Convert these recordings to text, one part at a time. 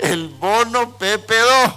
el bono PP2.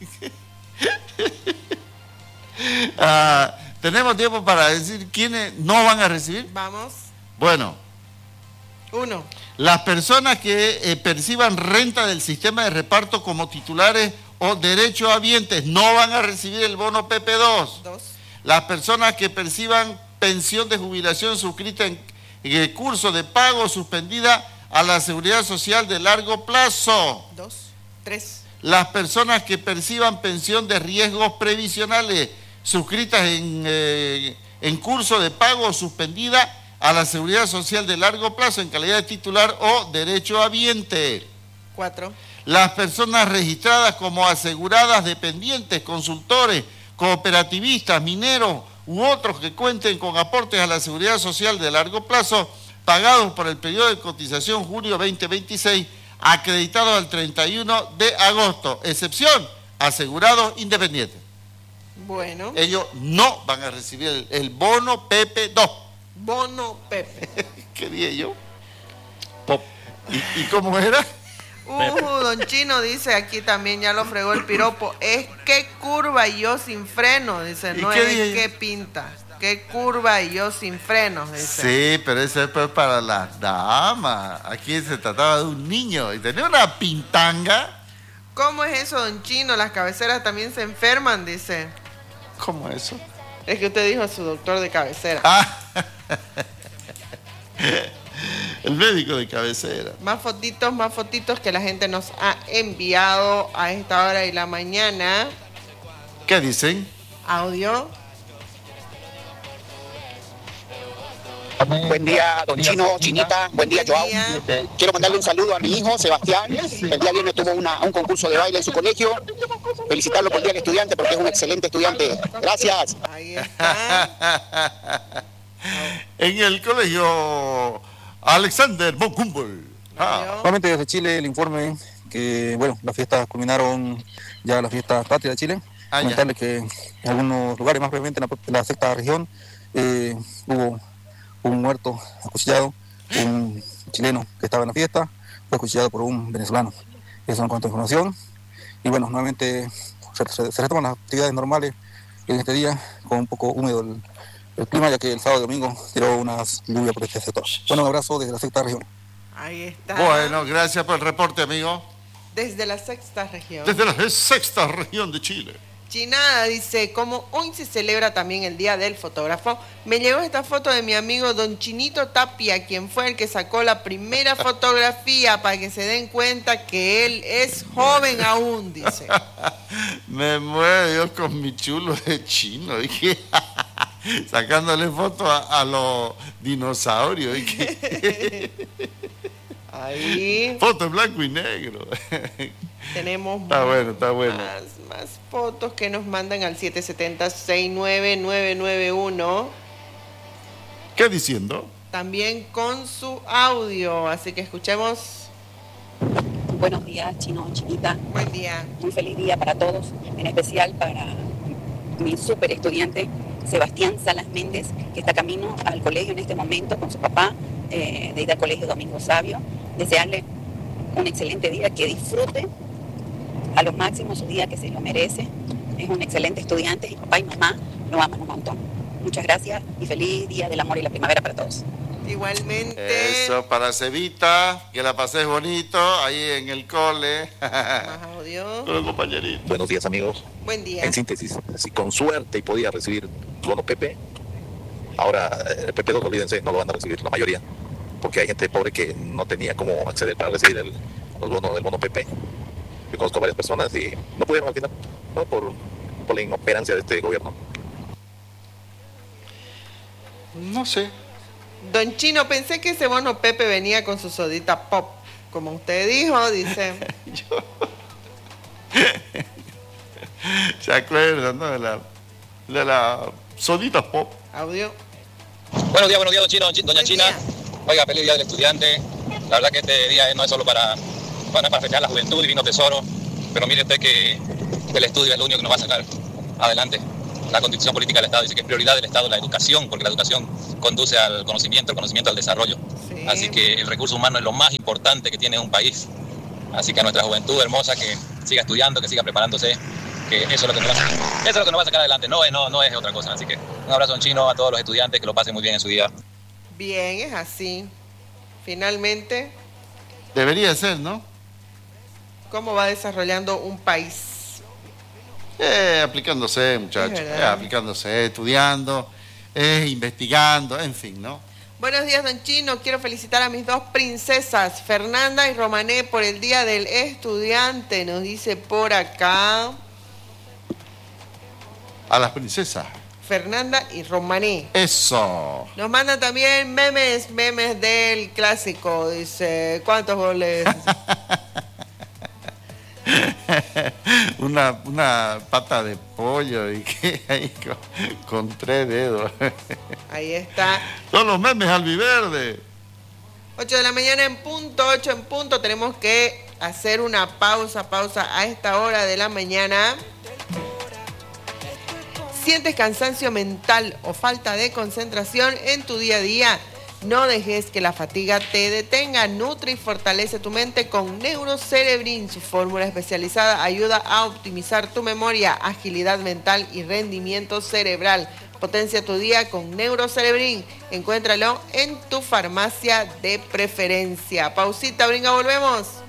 ¿Tenemos tiempo para decir quiénes no van a recibir? Vamos. Bueno. 1. Las personas que perciban renta del sistema de reparto como titulares o derechohabientes no van a recibir el bono PP2. 2. Las personas que perciban pensión de jubilación suscrita en el curso de pago suspendida a la Seguridad Social de largo plazo. 2. 3. Las personas que perciban pensión de riesgos previsionales suscritas en curso de pago suspendida a la Seguridad Social de largo plazo en calidad de titular o derechohabiente. 4. Las personas registradas como aseguradas dependientes, consultores, cooperativistas, mineros u otros que cuenten con aportes a la Seguridad Social de largo plazo pagados por el periodo de cotización julio 2026 acreditados al 31 de agosto. Excepción, asegurados independientes. Bueno. Ellos no van a recibir el bono PP2. Bono Pepe. ¿Qué dije yo? Pop. ¿Y cómo era? Don Chino dice aquí también, ya lo fregó el piropo. Es que curva y yo sin freno, dice. No es que pinta. Qué curva y yo sin frenos, dice. Sí, pero eso es para las damas. Aquí se trataba de un niño y tenía una pintanga. ¿Cómo es eso, Don Chino? Las cabeceras también se enferman, dice. ¿Cómo es eso? Es que usted dijo a su doctor de cabecera. El médico de cabecera. Más fotitos que la gente nos ha enviado a esta hora de la mañana. ¿Qué dicen? Audio. Buen día, don Chino, Chinita. Buen día, Joao. Quiero mandarle un saludo a mi hijo, Sebastián. El día viernes tuvo un concurso de baile en su colegio. Felicitarlo por el Día del Estudiante porque es un excelente estudiante. Gracias. Ahí está. En el colegio Alexander von Humboldt. Nuevamente desde Chile el informe que, bueno, las fiestas culminaron ya las fiestas patrias de Chile. Comentarles que en algunos lugares, más brevemente en la sexta región, hubo un muerto acuchillado, un chileno que estaba en la fiesta, fue acuchillado por un venezolano. Eso en cuanto a información. Y bueno, nuevamente se retoman las actividades normales en este día, con un poco húmedo el clima, ya que el sábado y domingo tiró unas lluvias por este sector. Bueno, un abrazo desde la sexta región. Ahí está. Bueno, gracias por el reporte, amigo. Desde la sexta región. Desde la sexta región de Chile. Chinada dice, como hoy se celebra también el Día del Fotógrafo, me llegó esta foto de mi amigo Don Chinito Tapia, quien fue el que sacó la primera fotografía, para que se den cuenta que él es joven aún, dice. Me muero yo con mi chulo de chino, dije, sacándole fotos a los dinosaurios. Dije. Ahí. Foto en blanco y negro. Tenemos está bueno. Más fotos que nos mandan al 770-69991. ¿Qué diciendo? También con su audio, así que escuchemos. Buenos días, Chino, Chinita. Buen día. Un feliz día para todos, en especial para mi súper estudiante Sebastián Salas Méndez, que está camino al colegio en este momento con su papá, de ir al colegio Domingo Sabio. Desearle un excelente día, que disfrute a lo máximo su día, que se lo merece. Es un excelente estudiante y papá y mamá lo aman un montón. Muchas gracias y feliz día del amor y la primavera para todos. Igualmente. Eso, para Cevita, que la pases bonito ahí en el cole. Más audio. Con los compañeritos. Buenos días, amigos. Buen día. En síntesis, si con suerte podía recibir bono Pepe, ahora el PP2, olvídense, no lo van a recibir la mayoría, porque hay gente pobre que no tenía cómo acceder para recibir el bono Pepe. Yo conozco varias personas y no pudieron al final, ¿no? por la inoperancia de este gobierno. No sé. Don Chino, pensé que ese bono Pepe venía con su sodita pop, como usted dijo, dice. ¿Se acuerdan, no? De la sodita pop. Audio. Buenos días, don Chino, doña China. Oiga, feliz día del estudiante. La verdad que este día no es solo para festejar la juventud, divino tesoro, pero mire usted que el estudio es lo único que nos va a sacar adelante. La Constitución Política del Estado dice que es prioridad del Estado la educación, porque la educación conduce al conocimiento, el conocimiento al desarrollo. Sí. Así que el recurso humano es lo más importante que tiene un país. Así que a nuestra juventud hermosa que siga estudiando, que siga preparándose, que eso es lo que nos va a sacar adelante, no es otra cosa. Así que un abrazo en chino a todos los estudiantes, que lo pasen muy bien en su día. Bien, es así. Finalmente. Debería ser, ¿no? ¿Cómo va desarrollando un país? Aplicándose, muchachos, aplicándose, estudiando, investigando, en fin, ¿no? Buenos días, don Chino. Quiero felicitar a mis dos princesas, Fernanda y Romané, por el Día del Estudiante, nos dice por acá. A las princesas. Fernanda y Romané. Eso. Nos mandan también memes del clásico. Dice, ¿cuántos goles? una pata de pollo y que ahí con 3 dedos. Ahí está. Son los memes albiverde. 8 de la mañana en punto, 8 en punto. Tenemos que hacer una pausa a esta hora de la mañana. ¿Sientes cansancio mental o falta de concentración en tu día a día? No dejes que la fatiga te detenga. Nutre y fortalece tu mente con Neurocerebrin. Su fórmula especializada ayuda a optimizar tu memoria, agilidad mental y rendimiento cerebral. Potencia tu día con Neurocerebrin. Encuéntralo en tu farmacia de preferencia. Pausita, brinca, volvemos.